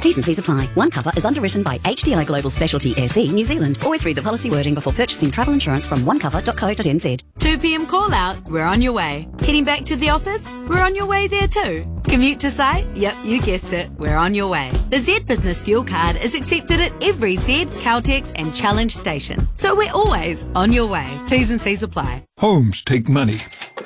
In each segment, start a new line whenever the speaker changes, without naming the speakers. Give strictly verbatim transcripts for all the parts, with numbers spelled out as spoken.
T's and C's apply. One Cover is underwritten by H D I Global Specialty S E New Zealand. Always read the policy wording before purchasing travel insurance from one cover dot co dot n z.
two p m call out, we're on your way. Heading back to the office, we're on your way there too. Commute to site? Yep, you guessed it, we're on your way. The Z Business Fuel Card is accepted at every Z, Caltex and Challenge station. So we're always on your way. T's and C's apply.
Homes take money.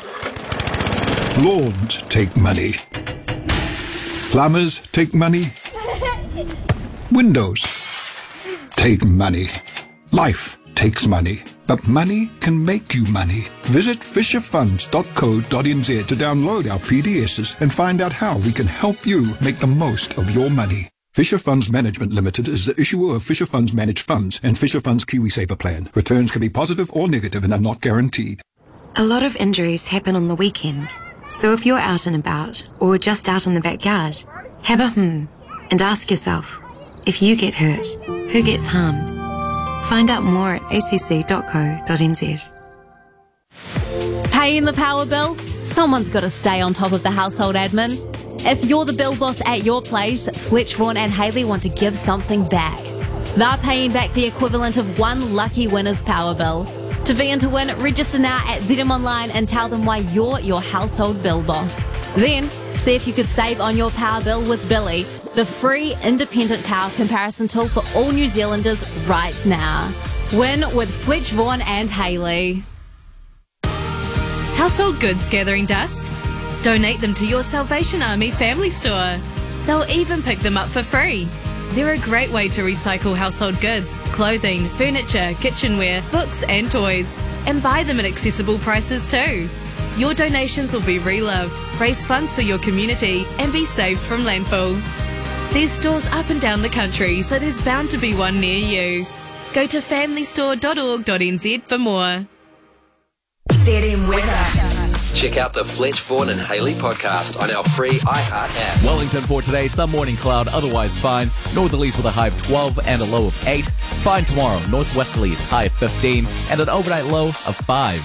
Lawns take money. Plumbers take money. Windows take money. Life takes money. But money can make you money. Visit fisher funds dot co dot n z to download our P D Ss and find out how we can help you make the most of your money. Fisher Funds Management Limited is the issuer of Fisher Funds Managed Funds and Fisher Funds KiwiSaver Plan. Returns can be positive or negative and are not guaranteed.
A lot of injuries happen on the weekend. So if you're out and about, or just out in the backyard, have a hmm and ask yourself, if you get hurt, who gets harmed? Find out more at a c c dot co dot n z.
Paying the power bill? Someone's got to stay on top of the household admin. If you're the bill boss at your place, Fletch, Vaughan and Haley want to give something back. They're paying back the equivalent of one lucky winner's power bill. To be in to win, register now at Z M Online and tell them why you're your household bill boss. Then, see if you could save on your power bill with Billy, the free independent power comparison tool for all New Zealanders right now. Win with Fletch, Vaughan and Haley.
Household goods gathering dust? Donate them to your Salvation Army family store. They'll even pick them up for free. They're a great way to recycle household goods, clothing, furniture, kitchenware, books and toys, and buy them at accessible prices too. Your donations will be reloved, raise funds for your community and be saved from landfill. There's stores up and down the country, so there's bound to be one near you. Go to family store dot org dot n z for more.
Z M Weather.
Check out the Fletch, Vaughan and Haley podcast on our free iHeart app.
Wellington for today, some morning cloud, otherwise fine. Northerlies with a high of twelve and a low of eight. Fine tomorrow, northwesterlies high of fifteen and an overnight low of five.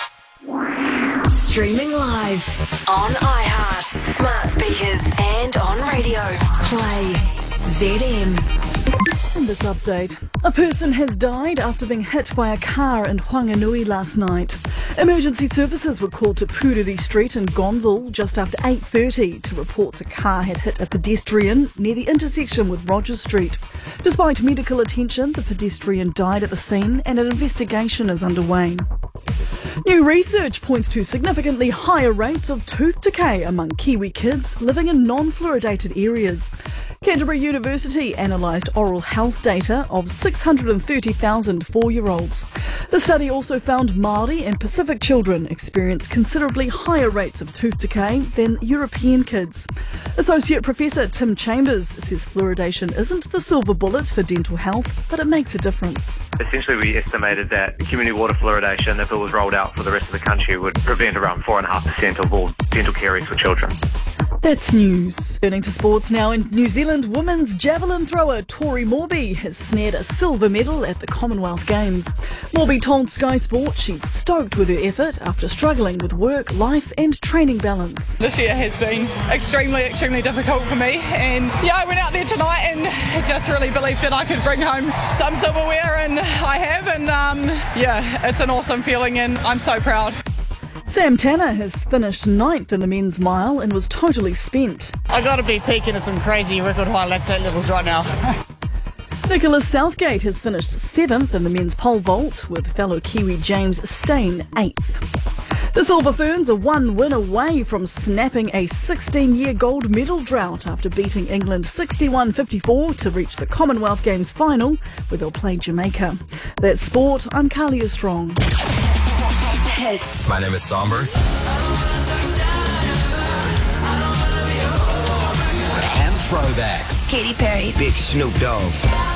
Streaming live on iHeart, smart speakers and on radio. Play Z M.
In this update, a person has died after being hit by a car in Whanganui last night. Emergency services were called to Puriri Street in Gonville just after eight thirty to report a car had hit a pedestrian near the intersection with Rogers Street. Despite medical attention, the pedestrian died at the scene and an investigation is underway. New research points to significantly higher rates of tooth decay among Kiwi kids living in non-fluoridated areas. Canterbury University analysed oral health data of six hundred thirty thousand four-year-olds. The study also found Māori and Pacific children experience considerably higher rates of tooth decay than European kids. Associate Professor Tim Chambers says fluoridation isn't the silver bullet for dental health, but it makes a difference.
Essentially, we estimated that community water fluoridation, if it was rolled out for the rest of the country, would prevent around four point five percent of all dental caries for children.
That's news. Turning to sports now, in New Zealand women's javelin thrower Tori Morby has snared a silver medal at the Commonwealth Games. Morby told Sky Sport she's stoked with her effort after struggling with work, life and training balance.
This year has been extremely, extremely difficult for me, and yeah, I went out there tonight and just really believed that I could bring home some silverware, and I have, and um, yeah, it's an awesome feeling and I'm so proud.
Sam Tanner has finished ninth in the men's mile and was totally spent.
I got to be peaking at some crazy record high lactate levels right now.
Nicholas Southgate has finished seventh in the men's pole vault, with fellow Kiwi James Stain eighth. The Silver Ferns are one win away from snapping a sixteen-year gold medal drought after beating England sixty-one fifty-four to reach the Commonwealth Games final, where they'll play Jamaica. That's sport. I'm Carlia Strong.
Hits.
My name is Somber. And throwbacks.
Katy Perry.
Big Snoop Dogg.